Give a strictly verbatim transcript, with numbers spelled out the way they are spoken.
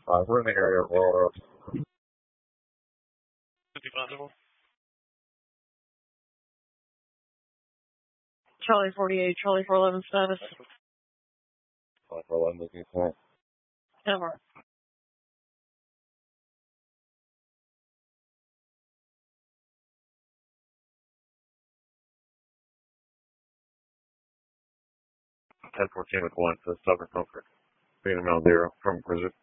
Uh, we're in the area of Laurel. Charlie forty-eight, Charlie four eleven status. Like for eleven looking point. Never. ten fourteen with one, so Southern Comfort. Being around zero from Cruiser.